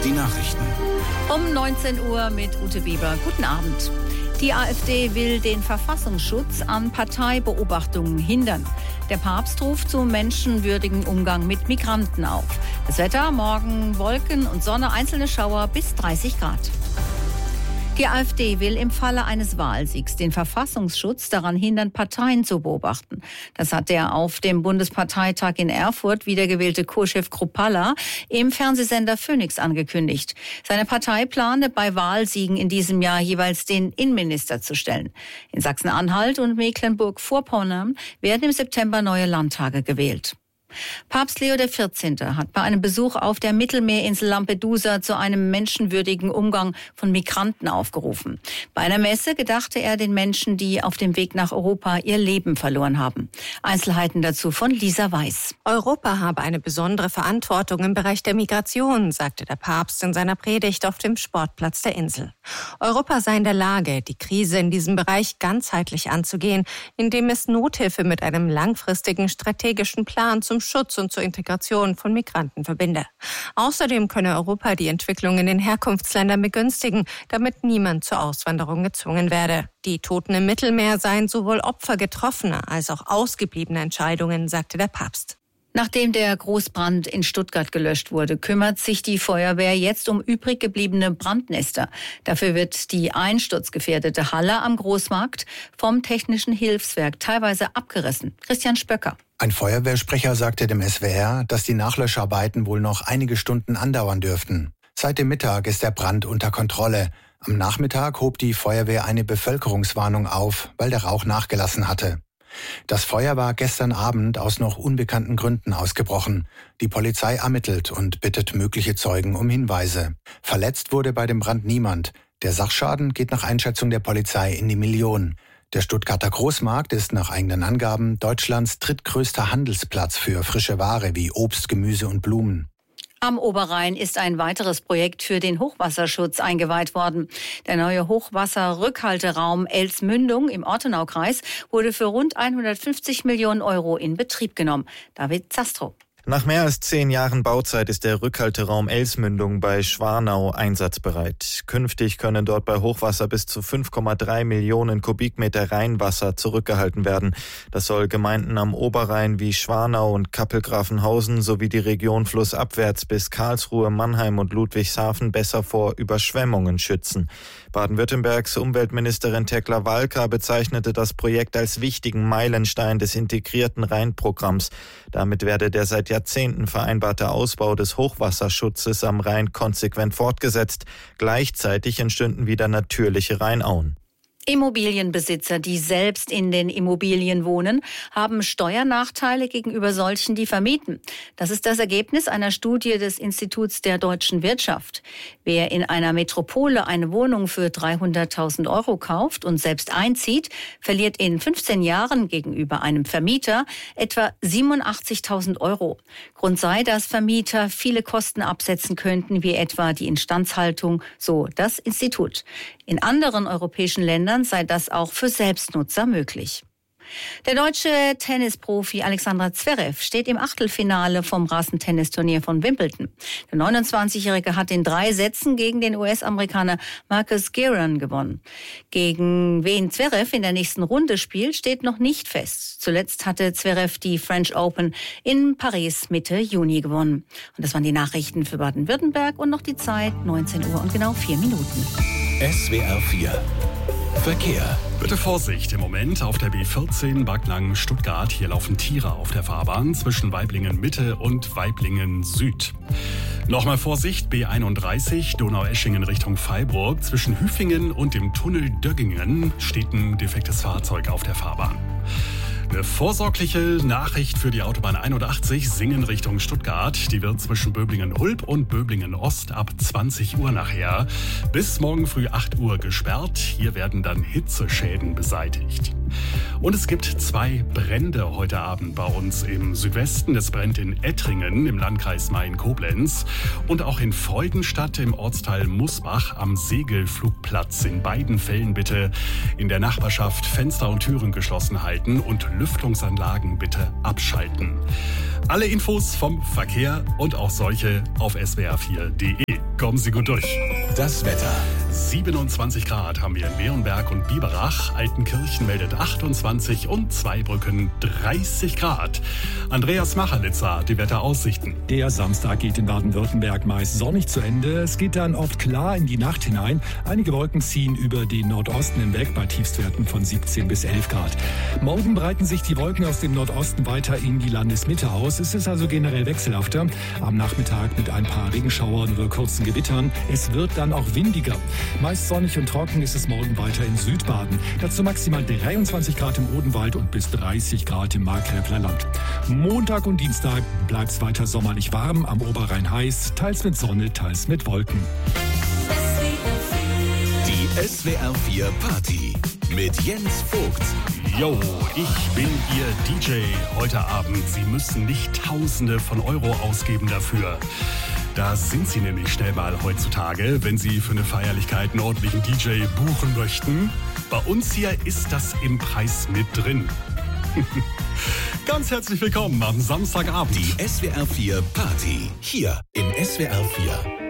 die Nachrichten. Um 19 Uhr mit Ute Bieber. Guten Abend. Die AfD will den Verfassungsschutz an Parteibeobachtungen hindern. Der Papst ruft zum menschenwürdigen Umgang mit Migranten auf. Das Wetter, morgen Wolken und Sonne, einzelne Schauer bis 30 Grad. Die AfD will im Falle eines Wahlsiegs den Verfassungsschutz daran hindern, Parteien zu beobachten. Das hat der auf dem Bundesparteitag in Erfurt wiedergewählte Co-Chef Kruppalla im Fernsehsender Phoenix angekündigt. Seine Partei plane bei Wahlsiegen in diesem Jahr jeweils den Innenminister zu stellen. In Sachsen-Anhalt und Mecklenburg-Vorpommern werden im September neue Landtage gewählt. Papst Leo XIV. Hat bei einem Besuch auf der Mittelmeerinsel Lampedusa zu einem menschenwürdigen Umgang von Migranten aufgerufen. Bei einer Messe gedachte er den Menschen, die auf dem Weg nach Europa ihr Leben verloren haben. Einzelheiten dazu von Lisa Weiß. Europa habe eine besondere Verantwortung im Bereich der Migration, sagte der Papst in seiner Predigt auf dem Sportplatz der Insel. Europa sei in der Lage, die Krise in diesem Bereich ganzheitlich anzugehen, indem es Nothilfe mit einem langfristigen strategischen Plan zum Schutz und zur Integration von Migranten verbinde. Außerdem könne Europa die Entwicklung in den Herkunftsländern begünstigen, damit niemand zur Auswanderung gezwungen werde. Die Toten im Mittelmeer seien sowohl Opfer getroffener als auch ausgebliebener Entscheidungen, sagte der Papst. Nachdem der Großbrand in Stuttgart gelöscht wurde, kümmert sich die Feuerwehr jetzt um übrig gebliebene Brandnester. Dafür wird die einsturzgefährdete Halle am Großmarkt vom Technischen Hilfswerk teilweise abgerissen. Christian Spöcker. Ein Feuerwehrsprecher sagte dem SWR, dass die Nachlöscharbeiten wohl noch einige Stunden andauern dürften. Seit dem Mittag ist der Brand unter Kontrolle. Am Nachmittag hob die Feuerwehr eine Bevölkerungswarnung auf, weil der Rauch nachgelassen hatte. Das Feuer war gestern Abend aus noch unbekannten Gründen ausgebrochen. Die Polizei ermittelt und bittet mögliche Zeugen um Hinweise. Verletzt wurde bei dem Brand niemand. Der Sachschaden geht nach Einschätzung der Polizei in die Millionen. Der Stuttgarter Großmarkt ist nach eigenen Angaben Deutschlands drittgrößter Handelsplatz für frische Ware wie Obst, Gemüse und Blumen. Am Oberrhein ist ein weiteres Projekt für den Hochwasserschutz eingeweiht worden. Der neue Hochwasserrückhalteraum Elsmündung im Ortenaukreis wurde für rund 150 Millionen Euro in Betrieb genommen. David Zastrow. Nach mehr als 10 Jahren Bauzeit ist der Rückhalteraum Elsmündung bei Schwarnau einsatzbereit. Künftig können dort bei Hochwasser bis zu 5,3 Millionen Kubikmeter Rheinwasser zurückgehalten werden. Das soll Gemeinden am Oberrhein wie Schwarnau und Kappel-Grafenhausen sowie die Region flussabwärts bis Karlsruhe, Mannheim und Ludwigshafen besser vor Überschwemmungen schützen. Baden-Württembergs Umweltministerin Tekla Walker bezeichnete das Projekt als wichtigen Meilenstein des integrierten Rheinprogramms. Damit werde der seit Jahrzehnten vereinbarte Ausbau des Hochwasserschutzes am Rhein konsequent fortgesetzt. Gleichzeitig entstünden wieder natürliche Rheinauen. Immobilienbesitzer, die selbst in den Immobilien wohnen, haben Steuernachteile gegenüber solchen, die vermieten. Das ist das Ergebnis einer Studie des Instituts der deutschen Wirtschaft. Wer in einer Metropole eine Wohnung für 300.000 Euro kauft und selbst einzieht, verliert in 15 Jahren gegenüber einem Vermieter etwa 87.000 Euro. Grund sei, dass Vermieter viele Kosten absetzen könnten, wie etwa die Instandhaltung, so das Institut. In anderen europäischen Ländern sei das auch für Selbstnutzer möglich. Der deutsche Tennisprofi Alexander Zverev steht im Achtelfinale vom Rasentennisturnier von Wimbledon. Der 29-Jährige hat in 3 Sätzen gegen den US-Amerikaner Marcus Giron gewonnen. Gegen wen Zverev in der nächsten Runde spielt, steht noch nicht fest. Zuletzt hatte Zverev die French Open in Paris Mitte Juni gewonnen. Und das waren die Nachrichten für Baden-Württemberg und noch die Zeit, 19 Uhr und genau 4 Minuten. SWR 4 Verkehr. Bitte Vorsicht im Moment auf der B14 Backnang-Stuttgart. Hier laufen Tiere auf der Fahrbahn zwischen Waiblingen Mitte und Waiblingen Süd. Nochmal Vorsicht, B31 Donaueschingen Richtung Freiburg. Zwischen Hüfingen und dem Tunnel Döggingen steht ein defektes Fahrzeug auf der Fahrbahn. Eine vorsorgliche Nachricht für die Autobahn 81 Singen Richtung Stuttgart. Die wird zwischen Böblingen-Hulb und Böblingen-Ost ab 20 Uhr nachher bis morgen früh 8 Uhr gesperrt. Hier werden dann Hitzeschäden beseitigt. Und es gibt 2 Brände heute Abend bei uns im Südwesten. Es brennt in Ettringen im Landkreis Main-Koblenz und auch in Freudenstadt im Ortsteil Musbach am Segelflugplatz. In beiden Fällen bitte in der Nachbarschaft Fenster und Türen geschlossen halten und Lüftungsanlagen bitte abschalten. Alle Infos vom Verkehr und auch solche auf swr4.de. Kommen Sie gut durch. Das Wetter. 27 Grad haben wir in Leonberg und Biberach. Altenkirchen meldet 28 und Zweibrücken 30 Grad. Andreas Machalitzer hat die Wetteraussichten. Der Samstag geht in Baden-Württemberg meist sonnig zu Ende. Es geht dann oft klar in die Nacht hinein. Einige Wolken ziehen über den Nordosten hinweg bei Tiefstwerten von 17 bis 11 Grad. Morgen breiten sich die Wolken aus dem Nordosten weiter in die Landesmitte aus. Es ist also generell wechselhafter. Am Nachmittag mit ein paar Regenschauern oder kurzen Gewittern. Es wird dann auch windiger. Meist sonnig und trocken ist es morgen weiter in Südbaden. Dazu maximal 23 Grad im Odenwald und bis 30 Grad im Markgräfler Land. Montag und Dienstag bleibt es weiter sommerlich warm, am Oberrhein heiß, teils mit Sonne, teils mit Wolken. Die SWR 4 Party mit Jens Vogt. Yo, ich bin Ihr DJ heute Abend. Sie müssen nicht Tausende von Euro ausgeben dafür. Da sind Sie nämlich schnell mal heutzutage, wenn Sie für eine Feierlichkeit einen ordentlichen DJ buchen möchten. Bei uns hier ist das im Preis mit drin. Ganz herzlich willkommen am Samstagabend. Die SWR 4 Party hier im SWR 4.